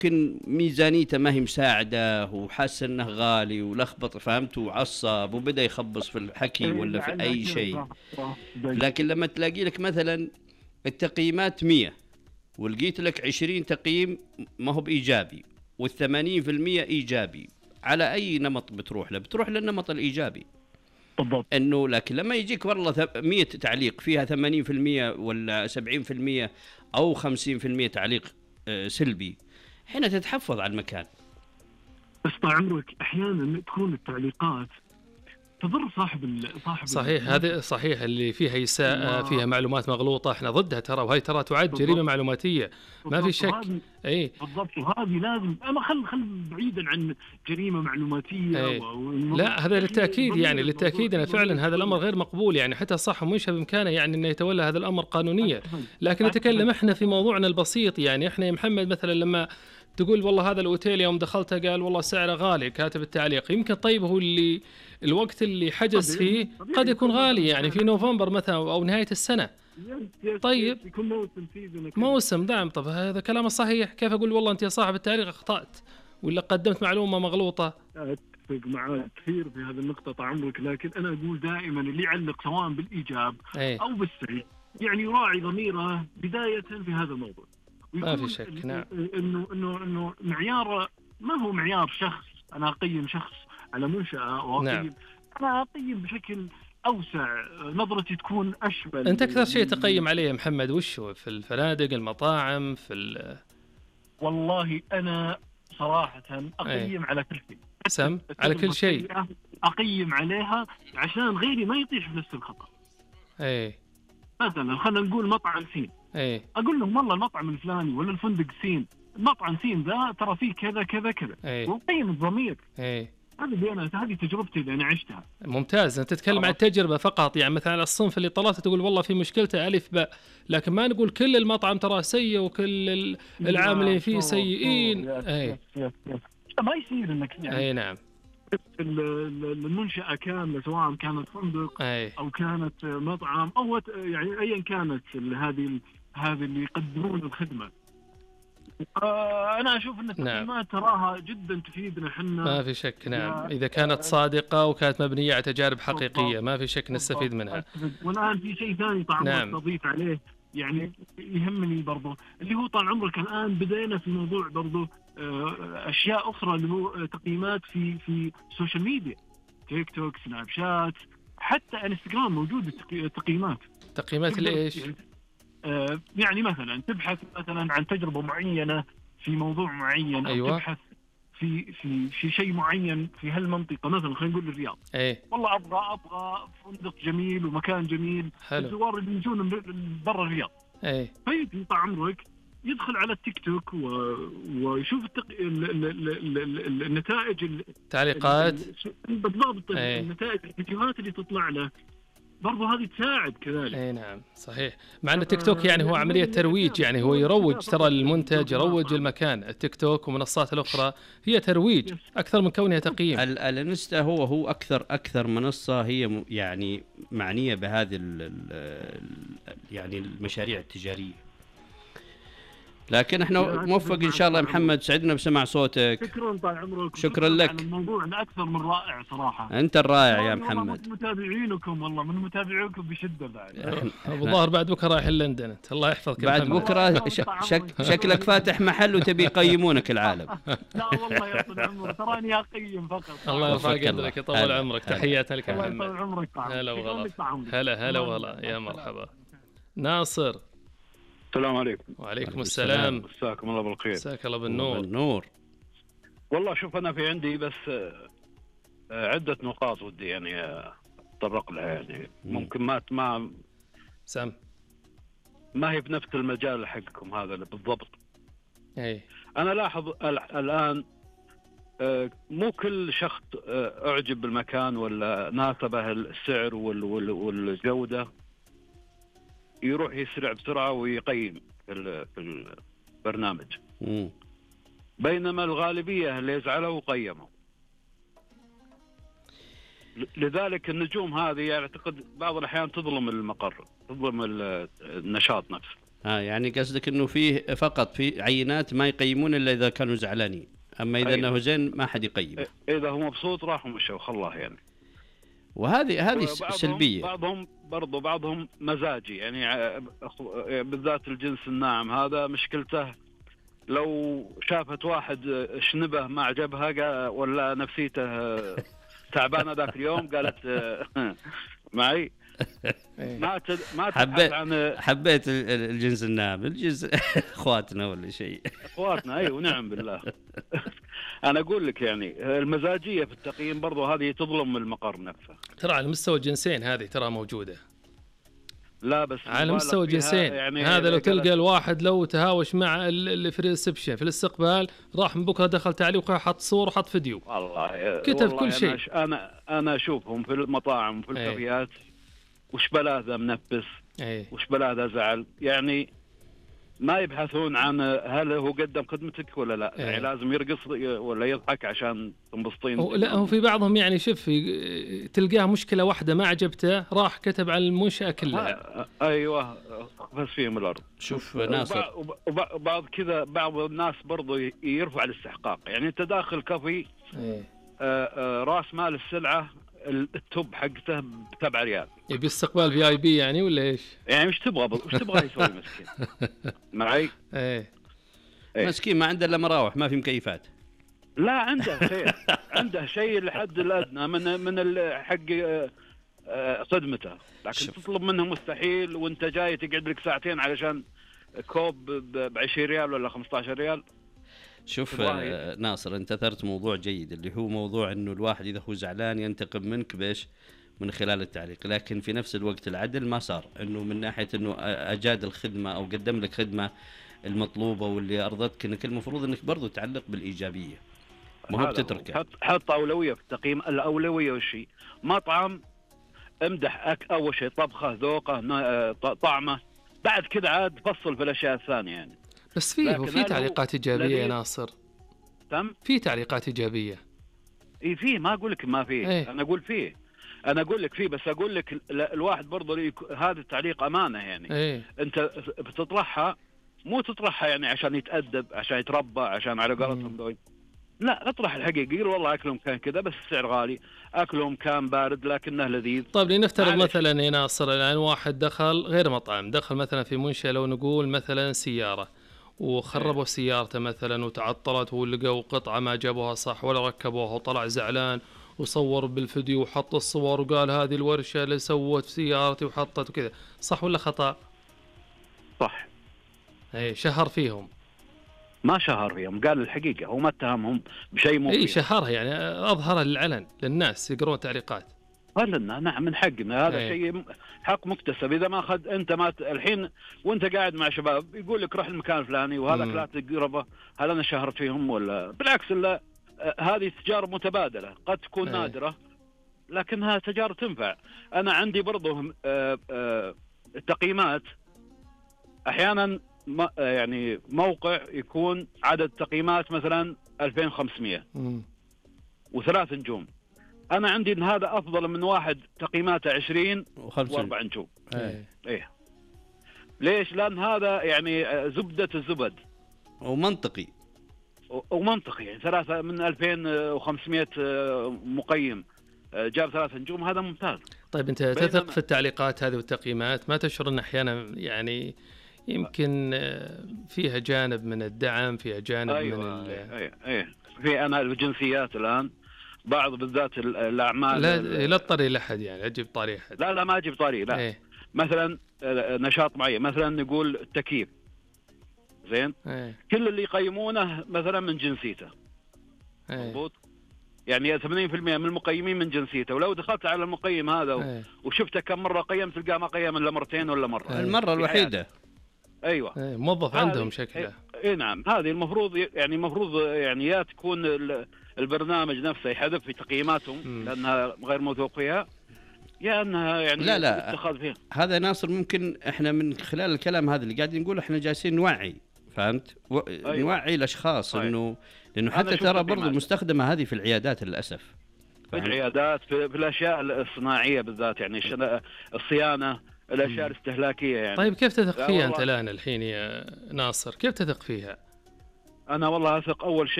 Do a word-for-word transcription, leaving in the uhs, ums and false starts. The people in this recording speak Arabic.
يمكن ميزانيته ما هي مساعدة وحس انه غالي ولخبط فهمت وعصب وبدأ يخبص في الحكي ولا في اي شيء. لكن لما تلاقي لك مثلا التقييمات مية ولقيت لك عشرين تقييم ما هو بإيجابي والثمانين في المية إيجابي، على أي نمط بتروح له؟ بتروح للنمط الإيجابي بالضبط. إنه لكن لما يجيك والله مية تعليق فيها ثمانين في المية ولا سبعين في المية أو خمسين في المية تعليق سلبي، هنا تتحفظ على المكان. بس طال عمرك أحيانا تكون التعليقات تضر صاحب صاحب صحيح. هذا صحيح، اللي فيها إساءة فيها معلومات مغلوطة احنا ضدها ترى، وهي ترى تعد جريمة معلوماتية ما في شك. اي بالضبط. وهذه لازم اما خل خل بعيدا عن جريمة معلوماتية. أي. لا هذا للتأكيد يعني للتأكيد أن فعلا هذا الأمر غير مقبول يعني، حتى الصح مش بإمكانه يعني أنه يتولى هذا الأمر قانونيا. لكن نتكلم احنا في موضوعنا البسيط يعني. احنا يا محمد مثلا لما تقول والله هذا الأوتيل يوم دخلته قال والله سعره غالي كاتب التعليق، يمكن طيب هو اللي الوقت اللي حجز فيه قد يكون غالي يعني في نوفمبر مثلا أو نهاية السنة. طيب موسم دعم. طب هذا كلام صحيح، كيف أقول والله أنت يا صاحب التعليق أخطأت ولا قدمت معلومة مغلوطة؟ أتفق معك كثير في هذه النقطة طال عمرك، لكن أنا أقول دائما اللي يعلق سواء بالإيجاب أي. أو بالسلب يعني يراعي ضميره بداية في هذا الموضوع. ما في شك. نعم. إنه إنه إنه معيار ما هو معيار شخص. أنا أقيم شخص على منشأة وأقيم. نعم. أنا أقيم بشكل أوسع، نظرتي تكون أشمل. أنت أكثر شيء تقيم عليه يا محمد وش هو؟ في الفنادق المطاعم في ال... والله أنا صراحة أقيم أي. على كل شيء. سم على كل شيء أقيم عليها عشان غيري ما يطيح في نفس الخطأ. أي. مثلا خلنا نقول مطعم سين. أي. أقول لهم والله المطعم الفلاني ولا الفندق سين المطعم سين ذا ترى فيه كذا كذا كذا. وقيم الضمير. أي. هذه أنا هذه تجربتي اللي أنا عشتها. ممتاز. أنت تتكلم عن التجربة فقط يعني. مثلا الصنف اللي طلبته تقول والله في مشكلته ألف باء، لكن ما نقول كل المطعم ترى سيء وكل العاملين فيه سيئين. أي. ما يصير إنك يعني. أي نعم. المنشأة كاملة سواء كانت فندق أي. أو كانت مطعم أو يعني أيا كانت هذه هذه اللي يقدمون الخدمة. آه أنا أشوف أن التقييمات نعم. تراها جدا تفيدنا حنا. ما في شك. نعم. إذا كانت صادقة وكانت مبنية على تجارب حقيقية ما في شك نستفيد منها. والآن في شيء ثاني طال عمرك نعم. تضيف عليه يعني يهمني برضو اللي هو طال عمرك الآن بدأنا في موضوع برضو أشياء أخرى اللي هو تقييمات في في السوشيال ميديا، تيك توك، سناب شات، حتى انستغرام موجود التقييمات. تقييمات لإيش؟ آه يعني مثلا تبحث مثلا عن تجربة معينة في موضوع معين. أيوة. أو تبحث في في في شيء معين في هالمنطقة مثلا خلينا نقول الرياض. أي. والله أبغى أبغى فندق جميل ومكان جميل. حلو. الزوار اللي يجون برا الرياض. أي. فيجي طال عمرك يدخل على التيك توك و... ويشوف التق... ال... ال... ال... ال... النتائج التعليقات بالضبط. النتائج الفيديوهات اللي تطلع له برضو هذه تساعد كذلك. اي نعم صحيح. مع ان التيك توك يعني هو عملية ترويج يعني، هو يروج ترى المنتج، يروج المكان. التيك توك ومنصات الأخرى هي ترويج أكثر من كونها تقييم. الانستا هو هو أكثر أكثر منصة هي يعني معنية بهذه يعني المشاريع التجارية. لكن احنا موفق ان شاء الله يا محمد، سعدنا بسمع صوتك. شكرا طال عمرك. شكرا لك. الموضوع اكثر من رائع صراحه. انت الرائع يا محمد. من متابعينكم والله من متابعينكم بشده بعد. ابو ظاهر بعد بكره رايح لندن انت. الله يحفظك. بعد بكره شك شكلك فاتح محل وتبي يقيمونك العالم. لا والله يا طول عمرك تراني اقيم فقط. الله يرفع قدرك يطول عمرك. تحياتي لك يا محمد. الله يطول عمرك. هلا وغلا. هلا هلا وغلا يا مرحبا. ناصر. السلام عليكم. وعليكم السلام. مساكم الله بالخير. مساك الله بالنور. بالنور. والله شوف أنا في عندي بس عدة نقاط ودي يعني أتطرق لها يعني. ممكن ما ما سام ما هي بنفس المجال حقكم هذا بالضبط. أي. أنا لاحظ الآن مو كل شخص أعجب بالمكان ولا ناسبه السعر والجودة يروح يسرع بسرعة ويقيم في البرنامج. مم. بينما الغالبية اللي يزعلوا وقيموا. لذلك النجوم هذه أعتقد بعض الأحيان تظلم المقر، تظلم النشاط نفسه. اه يعني قصدك انه فيه فقط في عينات ما يقيمون الا اذا كانوا زعلانين، اما اذا انه زين ما حد يقيم. اذا هو مبسوط راح ومشى وخلاه يعني. وهذه هذه سلبيه. بعضهم برضو بعضهم مزاجي يعني، بالذات الجنس الناعم هذا مشكلته لو شافت واحد شنبه ما عجبها ولا نفسيته تعبانه ذاك اليوم قالت معي ما تد... ما حبيت عن... حبيت الجنس الناعم، الجنس اخواتنا ولا شيء اخواتنا اي ونعم بالله. انا اقول لك يعني المزاجيه في التقييم برضو هذه تظلم المقر نفسه. ترى على مستوى الجنسين هذه ترى موجوده. لا بس على مستوى الجنسين يعني هذا لو تلقى الواحد لو تهاوش مع اللي في الريسبشن في الاستقبال راح من بكره دخل تعليق وحط صور وحط فيديو والله كتب والله كل شيء. انا انا اشوفهم في المطاعم وفي الكافيات وش بلا ذا منفس ايه. وش بلا ذا زعل يعني، ما يبحثون عن هل هو قدم خدمتك ولا لا. ايه. يعني لازم يرقص ولا يضحك عشان تنبسطين. لا هو في بعضهم يعني شوف تلقاه مشكله واحده ما عجبته راح كتب على المنشاه كلها. ايوه بس فيهم الارض. شوف ناصر وبعض كذا بعض الناس برضو يرفع الاستحقاق، يعني انت داخل كافي ايه. آآ آآ راس مال السلعه التوب حقته بسبعة ريال يبي استقبال في اي بي يعني ولا ايش؟ يعني مش تبغى وش تبغى يسوي مسكين معي؟ ايه. ايه مسكين ما عنده الا مراوح ما في مكيفات. لا عنده شيء عنده شيء الحد الادنى من من حق خدمته، لكن شوف. تطلب منه مستحيل وانت جاي تقعد لك ساعتين علشان كوب ب عشرين ريال ولا خمسة عشر ريال. شوف آه ناصر انت اثرت موضوع جيد اللي هو موضوع انه الواحد اذا هو زعلان ينتقم منك بايش؟ من خلال التعليق، لكن في نفس الوقت العدل ما صار انه من ناحيه انه اجاد الخدمه او قدم لك خدمه المطلوبه واللي ارضتك، انك المفروض انك برضو تعلق بالايجابيه ما هو بتتركه. حط حط اولويه في التقييم. الاولويه والشيء مطعم امدح أك اول شيء طبخه ذوقه طعمه، بعد كذا عاد فصل في الاشياء الثانيه يعني. بس فيه وفي تعليقات ايجابيه يا ناصر. تم في تعليقات ايجابيه اي فيه، ما اقول لك ما فيه. ايه؟ انا اقول فيه انا اقول لك فيه بس اقول لك الواحد برضه هذا التعليق امانه يعني. ايه؟ انت بتطرحها مو تطرحها يعني عشان يتادب عشان يتربى عشان على قولتهم ذوي، لا اطرح الحقيقه. يقول والله اكلهم كان كذا بس السعر غالي، اكلهم كان بارد لكنه لذيذ. طيب لنفترض مثلا يا ناصر الان واحد دخل غير مطعم، دخل مثلا في منشأة لو نقول مثلا سياره وخربوا سيارته مثلا وتعطلت ولقوا قطعه ما جابوها صح ولا ركبوها وطلع زعلان وصور بالفيديو وحط الصور وقال هذه الورشه اللي سوت في سيارتي وحطت وكذا، صح ولا خطا؟ صح. اي شهر فيهم. ما شهر فيهم، قال الحقيقه، هو ما اتهمهم بشيء مو. اي شهرها يعني اظهرها للعلن للناس يقرون تعليقات. قال لنا نعم من حقنا هذا شيء حق مكتسب. اذا ما اخذ انت ما ت... الحين وانت قاعد مع شباب يقول لك روح المكان الفلاني وهذاك لا تقربه، هل انا شهرت فيهم ولا بالعكس؟ لا آه هذه تجارب متبادله قد تكون أي. نادره لكنها تجارب تنفع. انا عندي برضه آه آه تقييمات احيانا ما يعني موقع يكون عدد تقييمات مثلا ألفين وخمسمئة م. وثلاث نجوم، أنا عندي إن هذا أفضل من واحد تقييماته عشرين وأربع نجوم. إيه. إيه. ليش؟ لأن هذا يعني زبدة الزبد ومنطقي ومنطقي يعني ثلاثة من ألفين وخمسمئة مقيم جاب ثلاث نجوم، هذا ممتاز. طيب أنت تثق في التعليقات هذه والتقييمات؟ ما تشعر أن أحيانا يعني يمكن فيها جانب من الدعم، فيها جانب أيوة من ال أيوة أيوة. في أنا الجنسيات الآن بعض بالذات الأعمال لا لا تطري لأحد يعني أجيب طريق أحد. لا لا ما أجيب طريق لا. ايه؟ مثلا نشاط معين مثلا نقول التكييف زين. ايه؟ كل اللي يقيمونه مثلا من جنسيته. ايه؟ مضبوط. يعني ثمانين بالمئة من المقيمين من جنسيته، ولو دخلت على المقيم هذا ايه؟ وشفته كم مرة قيم تلقاه ما قيم إلا مرتين ولا مرة. ايه؟ المرة الوحيدة. ايوه. ايه موظف عندهم شكله. اي نعم. هذه المفروض يعني المفروض يعني يا تكون البرنامج نفسه يحذف في تقييماتهم م. لانها غير موثوق فيها، يا انها يعني لا لا اتخاذ فيها. هذا ناصر ممكن احنا من خلال الكلام هذا اللي قاعدين نقول احنا جالسين نوعي، فهمت؟ و... أيوة. نوعي الاشخاص أيوة. انه لانه حتى ترى برضو المستخدمه هذه في العيادات للاسف. في العيادات في, في الاشياء الصناعيه بالذات يعني الصيانه الاشياء الاستهلاكيه يعني. طيب كيف تثق فيها انت الان الحين يا ناصر؟ كيف تثق فيها؟ انا والله اثق اول شيء